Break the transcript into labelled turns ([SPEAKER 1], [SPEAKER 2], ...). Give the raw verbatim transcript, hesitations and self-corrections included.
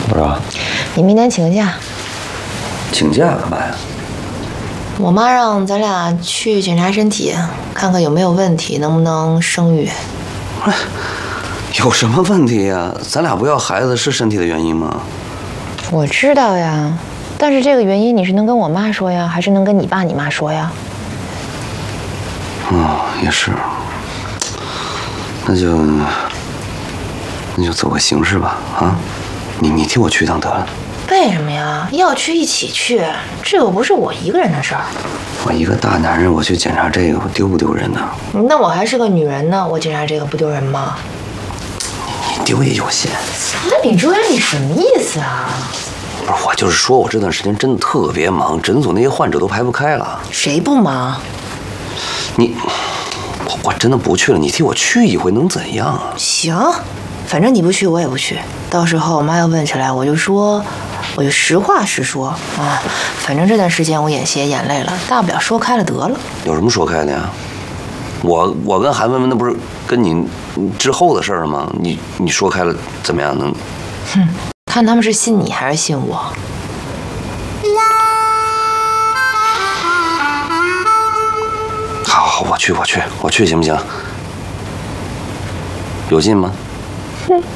[SPEAKER 1] 不是吧？
[SPEAKER 2] 你明天请个假。
[SPEAKER 1] 请假干嘛呀？
[SPEAKER 2] 我妈让咱俩去检查身体，看看有没有问题，能不能生育。
[SPEAKER 1] 有什么问题呀？咱俩不要孩子是身体的原因吗？
[SPEAKER 2] 我知道呀，但是这个原因你是能跟我妈说呀，还是能跟你爸你妈说呀？
[SPEAKER 1] 哦，也是。那就那就走个形式吧，啊，你你替我去一趟得了。
[SPEAKER 2] 为什么呀？要去一起去，这又不是我一个人的事儿。
[SPEAKER 1] 我一个大男人，我去检查这个，我丢不丢人呢？
[SPEAKER 2] 那我还是个女人呢，我检查这个不丢人吗？
[SPEAKER 1] 你丢也有限。
[SPEAKER 2] 那李卓然，你什么意思啊？
[SPEAKER 1] 不是，我就是说我这段时间真的特别忙，诊所那些患者都排不开了。
[SPEAKER 2] 谁不忙？
[SPEAKER 1] 你，我我真的不去了，你替我去一回能怎样啊？
[SPEAKER 2] 行，反正你不去，我也不去。到时候我妈要问起来，我就说，我就实话实说啊。反正这段时间我演戏也演累了，大不了说开了得了。
[SPEAKER 1] 有什么说开的呀？我我跟韩文文那不是跟你之后的事儿吗？你你说开了怎么样能？
[SPEAKER 2] 哼，看他们是信你还是信我。
[SPEAKER 1] 好好，我去我去我去行不行？有劲吗？
[SPEAKER 2] 哼。